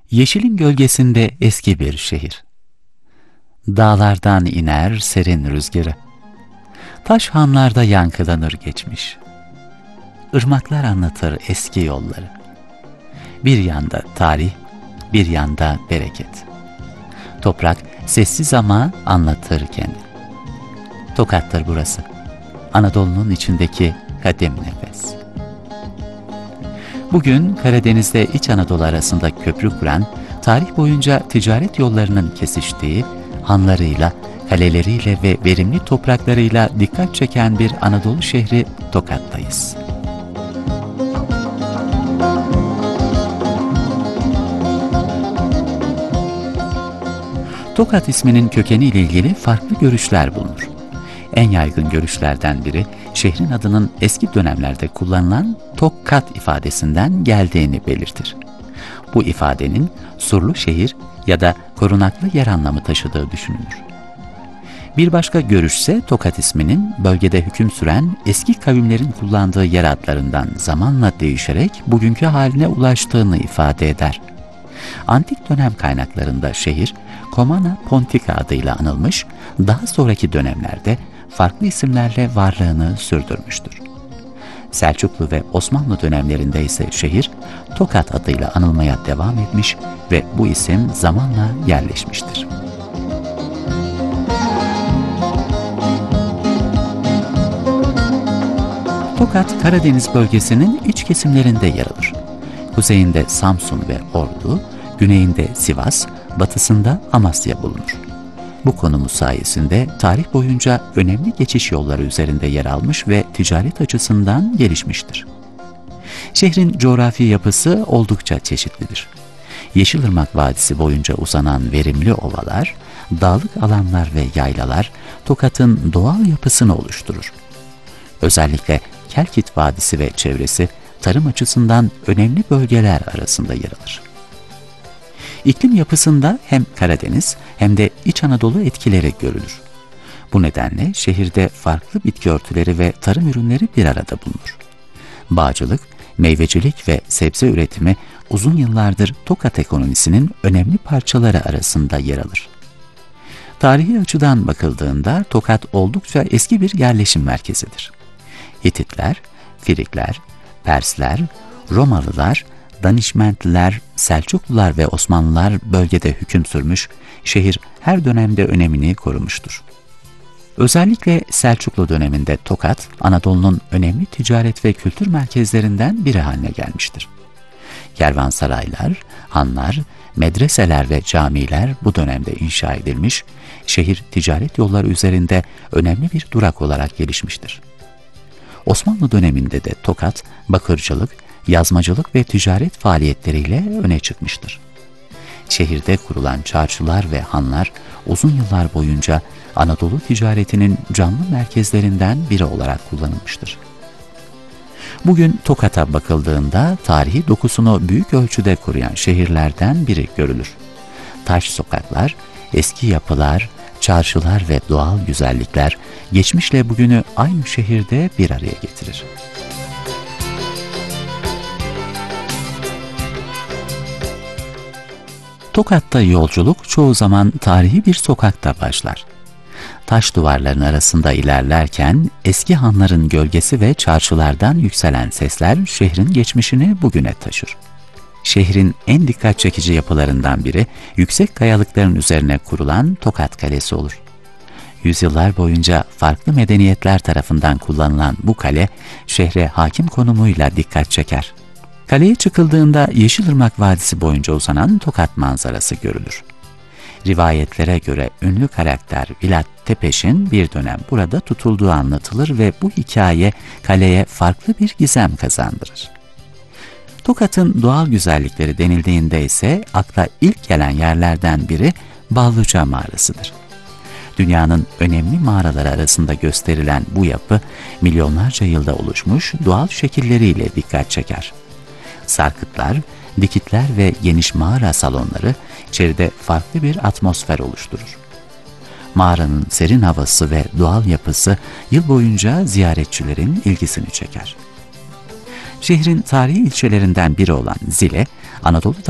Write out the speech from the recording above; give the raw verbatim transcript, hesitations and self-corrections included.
Yeşilin gölgesinde eski bir şehir. Dağlardan iner serin rüzgarı. Taş hanlarda yankılanır geçmiş. Irmaklar anlatır eski yolları. Bir yanda tarih, bir yanda bereket. Toprak sessiz ama anlatır kendini. Tokat'tır burası. Anadolu'nun içindeki kadim nefes. Bugün Karadeniz'de İç Anadolu arasında köprü kuran, tarih boyunca ticaret yollarının kesiştiği, hanlarıyla, kaleleriyle ve verimli topraklarıyla dikkat çeken bir Anadolu şehri Tokat'tayız. Tokat isminin kökeniyle ilgili farklı görüşler bulunur. En yaygın görüşlerden biri, şehrin adının eski dönemlerde kullanılan Tokkat ifadesinden geldiğini belirtir. Bu ifadenin surlu şehir ya da korunaklı yer anlamı taşıdığı düşünülür. Bir başka görüşse Tokat isminin bölgede hüküm süren eski kavimlerin kullandığı yer adlarından zamanla değişerek bugünkü haline ulaştığını ifade eder. Antik dönem kaynaklarında şehir, Comana Pontica adıyla anılmış, daha sonraki dönemlerde farklı isimlerle varlığını sürdürmüştür. Selçuklu ve Osmanlı dönemlerinde ise şehir, Tokat adıyla anılmaya devam etmiş ve bu isim zamanla yerleşmiştir. Tokat, Karadeniz bölgesinin iç kesimlerinde yer alır. Kuzeyinde Samsun ve Ordu, güneyinde Sivas, batısında Amasya bulunur. Bu konumu sayesinde tarih boyunca önemli geçiş yolları üzerinde yer almış ve ticaret açısından gelişmiştir. Şehrin coğrafi yapısı oldukça çeşitlidir. Yeşilırmak Vadisi boyunca uzanan verimli ovalar, dağlık alanlar ve yaylalar Tokat'ın doğal yapısını oluşturur. Özellikle Kelkit Vadisi ve çevresi tarım açısından önemli bölgeler arasında yer alır. İklim yapısında hem Karadeniz hem de İç Anadolu etkileri görülür. Bu nedenle şehirde farklı bitki örtüleri ve tarım ürünleri bir arada bulunur. Bağcılık, meyvecilik ve sebze üretimi uzun yıllardır Tokat ekonomisinin önemli parçaları arasında yer alır. Tarihi açıdan bakıldığında Tokat oldukça eski bir yerleşim merkezidir. Hititler, Frikler, Persler, Romalılar, Danişmentliler, Selçuklular ve Osmanlılar bölgede hüküm sürmüş, şehir her dönemde önemini korumuştur. Özellikle Selçuklu döneminde Tokat, Anadolu'nun önemli ticaret ve kültür merkezlerinden biri haline gelmiştir. Kervansaraylar, hanlar, medreseler ve camiler bu dönemde inşa edilmiş, şehir ticaret yolları üzerinde önemli bir durak olarak gelişmiştir. Osmanlı döneminde de Tokat, bakırcılık, yazmacılık ve ticaret faaliyetleriyle öne çıkmıştır. Şehirde kurulan çarşılar ve hanlar uzun yıllar boyunca Anadolu ticaretinin canlı merkezlerinden biri olarak kullanılmıştır. Bugün Tokat'a bakıldığında tarihi dokusunu büyük ölçüde koruyan şehirlerden biri görülür. Taş sokaklar, eski yapılar, çarşılar ve doğal güzellikler geçmişle bugünü aynı şehirde bir araya getirir. Tokat'ta yolculuk çoğu zaman tarihi bir sokakta başlar. Taş duvarların arasında ilerlerken eski hanların gölgesi ve çarşılardan yükselen sesler şehrin geçmişini bugüne taşır. Şehrin en dikkat çekici yapılarından biri yüksek kayalıkların üzerine kurulan Tokat Kalesi olur. Yüzyıllar boyunca farklı medeniyetler tarafından kullanılan bu kale şehre hakim konumuyla dikkat çeker. Kaleye çıkıldığında Yeşilırmak Vadisi boyunca uzanan Tokat manzarası görülür. Rivayetlere göre ünlü karakter Vilat Tepeş'in bir dönem burada tutulduğu anlatılır ve bu hikaye kaleye farklı bir gizem kazandırır. Tokat'ın doğal güzellikleri denildiğinde ise akla ilk gelen yerlerden biri Ballıca Mağarası'dır. Dünyanın önemli mağaraları arasında gösterilen bu yapı milyonlarca yılda oluşmuş doğal şekilleriyle dikkat çeker. Sarkıtlar, dikitler ve geniş mağara salonları içeride farklı bir atmosfer oluşturur. Mağaranın serin havası ve doğal yapısı yıl boyunca ziyaretçilerin ilgisini çeker. Şehrin tarihi ilçelerinden biri olan Zile, Anadolu